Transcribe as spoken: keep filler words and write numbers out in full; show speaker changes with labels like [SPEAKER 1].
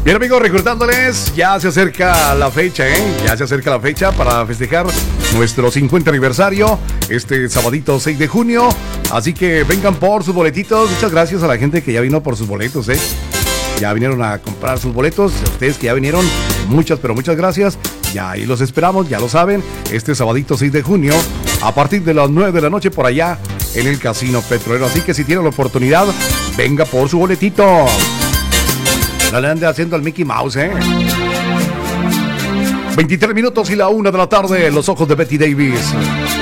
[SPEAKER 1] Bien, amigos, recordándoles, ya se acerca la fecha, ¿eh? Ya se acerca la fecha para festejar nuestro cincuenta aniversario, este sabadito seis de junio. Así que vengan por sus boletitos. Muchas gracias a la gente que ya vino por sus boletos, ¿eh? Ya vinieron a comprar sus boletos. A ustedes que ya vinieron, muchas, pero muchas gracias. Ya ahí los esperamos, ya lo saben. Este sabadito seis de junio, a partir de las nueve de la noche por allá en el Casino Petrolero. Así que si tienen la oportunidad, venga por su boletito. No le ande haciendo al Mickey Mouse, ¿eh? veintitrés minutos y la una de la tarde, los ojos de Betty Davis.